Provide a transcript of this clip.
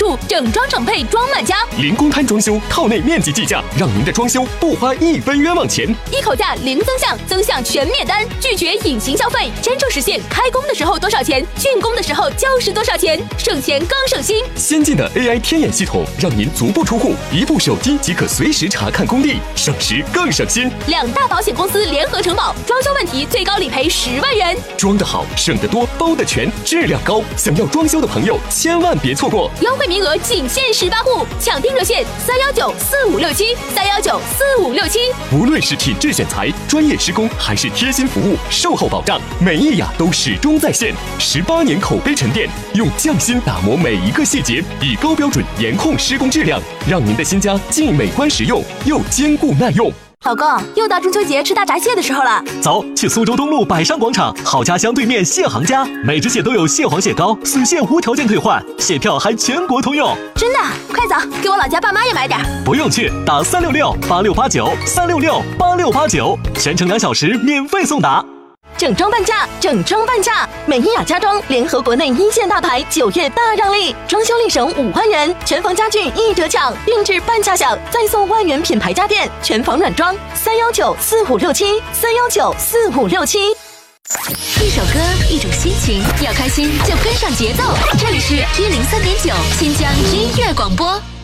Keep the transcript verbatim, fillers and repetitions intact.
入，整装整配装满家。 零公摊装修，套内面积计价，让您的装修不花一分冤枉钱。 一口价零增项，增项全免单，拒绝隐形消费，真正实现开工的时候多少钱，竣工的时候就是多少钱，省钱更省心。 先进的 A I 天眼系统，让您足不出户，一部手机即可随时查看工地，省时更省心。 两大保险公司联合承保，装修问题最高理赔十万元。 装得好，省得多，包得全，质量高。想要装修的朋友，千万别错过， 优惠名额仅限十八户，抢订热线三幺九四五六七三幺九四五六七。 无论是品质选材、专业施工，还是贴心服务、售后保障，美意雅都始终在线。十八年口碑沉淀，用匠心打磨每一个细节，以高标准严控施工质量，让您的新家既美观实用，又坚固耐用。 老公，又到中秋节吃大闸蟹的时候了， 走，去苏州东路百商广场好家乡对面蟹行家，每只蟹都有蟹黄蟹膏，死蟹无条件退换，蟹票还全国通用。 真的？快走，给我老家爸妈也买点。 不用去，打三六六八六八九三六六八六八九，全程两小时免费送达。 整装半价，整装半价！美伊雅家装联合国内一线大牌，九月大让利，装修立省五万元，全房家具一折抢，定制半价享，再送万元品牌家电，全房软装。三幺九四五六七，三幺九四五六七。一首歌，一种心情，要开心就跟上节奏。这里是一零三点九新疆音乐广播。